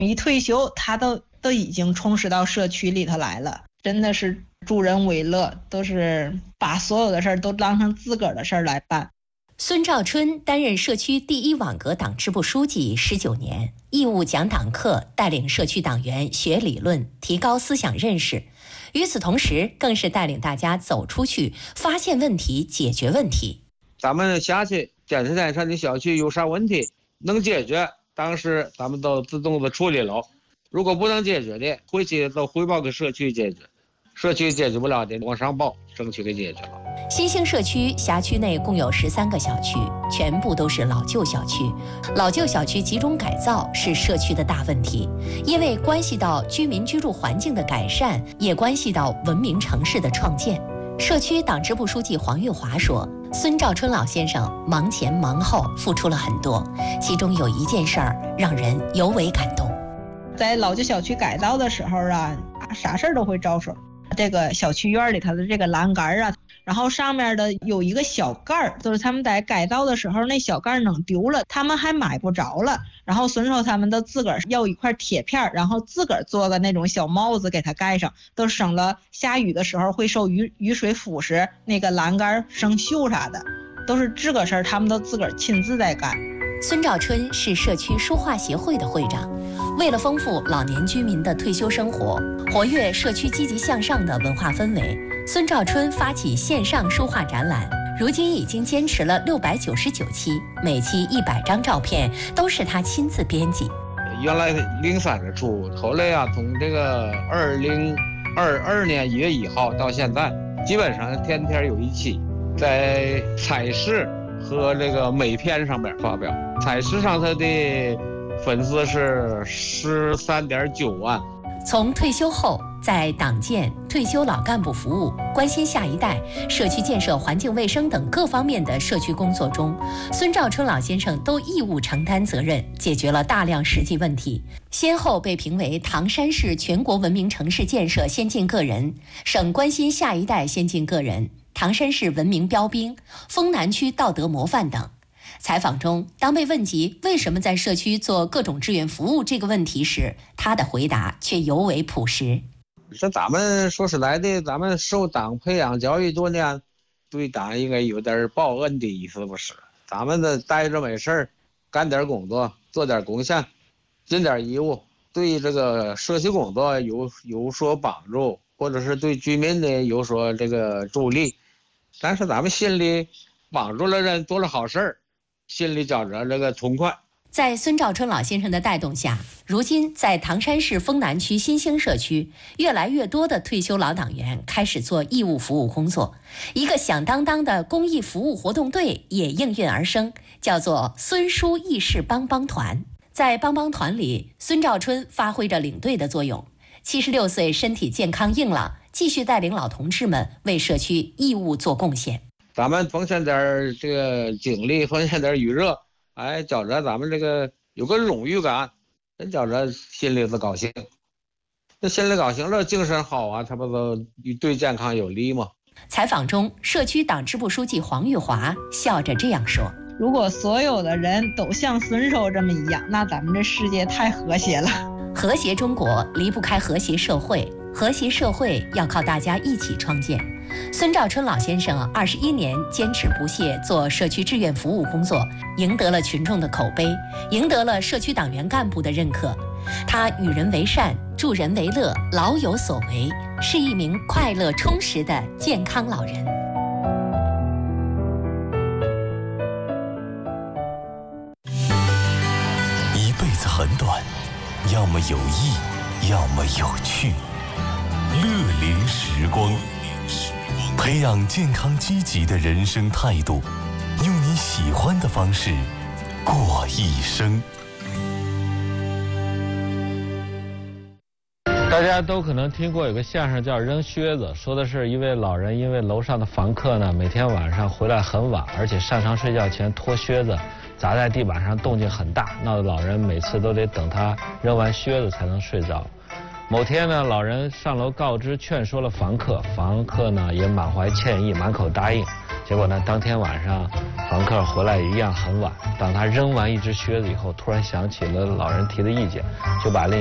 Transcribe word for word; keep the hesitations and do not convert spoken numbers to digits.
一退休他都都已经充实到社区里头来了，真的是助人为乐，都是把所有的事儿都当成自个儿的事儿来办。 孙兆春担任社区第一网格党支部书记十九年，义务讲党课，带领社区党员学理论，提高思想认识。与此同时，更是带领大家走出去，发现问题，解决问题。 咱们下去检查检查你小区有啥问题能解决，当时咱们都自动的处理了。如果不能解决的，回去都汇报给社区解决，社区解决不了的往上报，争取给解决了。 新兴社区辖区内共有十三个小区，全部都是老旧小区。老旧小区集中改造是社区的大问题，因为关系到居民居住环境的改善，也关系到文明城市的创建。社区党支部书记黄玉华说，孙兆春老先生忙前忙后，付出了很多，其中有一件事儿让人尤为感动。 在老旧小区改造的时候啊，啥事儿都会着手。这个小区院里头的这个栏杆啊，然后上面的有一个小盖儿，就是他们在改造的时候那小盖儿弄丢了，他们还买不着了，然后孙手他们都自个儿要一块铁片，然后自个儿做个那种小帽子给它盖上，都省了下雨的时候会受雨雨水腐蚀，那个栏杆生锈啥的，都是这个事儿他们都自个儿亲自在干。 孙兆春是社区书画协会的会长，为了丰富老年居民的退休生活，活跃社区积极向上的文化氛围，孙兆春发起线上书画展览，如今已经坚持了六百九十九期，每期一百张照片都是他亲自编辑。 原来零三年出，后来啊，从这个二零二二年一月一号到现在，基本上天天有一期，在彩石和这个美片上面发表。彩石上它的粉丝是十三点九万。 从退休后，在党建、退休老干部服务、关心下一代、社区建设、环境卫生等各方面的社区工作中，孙兆春老先生都义务承担责任，解决了大量实际问题，先后被评为唐山市全国文明城市建设先进个人、省关心下一代先进个人、唐山市文明标兵、丰南区道德模范等。采访中，当被问及为什么在社区做各种志愿服务这个问题时，他的回答却尤为朴实。 这咱们说实在的，咱们受党培养教育多年，对党应该有点报恩的意思不是？咱们的待着没事儿，干点工作，做点贡献，尽点义务，对这个社区工作有有所帮助，或者是对居民的有所这个助力。但是咱们心里帮助了人，做了好事儿，心里觉着这个痛快。 在孙兆春老先生的带动下，如今在唐山市丰南区新兴社区，越来越多的退休老党员开始做义务服务工作，一个响当当的公益服务活动队也应运而生，叫做孙书义士帮帮团。在帮帮团里，孙兆春发挥着领队的作用，七十六岁身体健康硬朗，继续带领老同志们为社区义务做贡献。 咱们奉献点这个精力，奉献点余热，哎，觉着咱们这个有个荣誉感，真觉着心里子高兴。那心里高兴了，精神好啊，他不都对健康有利吗？ 采访中，社区党支部书记黄玉华笑着这样说： 如果所有的人都像孙手这么一样，那咱们这世界太和谐了。 和谐中国离不开和谐社会，和谐社会要靠大家一起创建。孙兆春老先生二十一年坚持不懈做社区志愿服务工作，赢得了群众的口碑，赢得了社区党员干部的认可。他与人为善，助人为乐，老有所为，是一名快乐充实的健康老人。 一辈子很短，要么有益，要么有趣。乐龄时光，培养健康积极的人生态度，用你喜欢的方式过一生。 大家都可能听过有个相声叫扔靴子，说的是一位老人因为楼上的房客呢每天晚上回来很晚，而且上床睡觉前脱靴子砸在地板上，动静很大，闹得老人每次都得等他扔完靴子才能睡着。某天呢，老人上楼告知劝说了房客，房客呢也满怀歉意，满口答应。 结果呢，当天晚上房客回来一样很晚。当他扔完一只靴子以后，突然想起了老人提的意见，就把另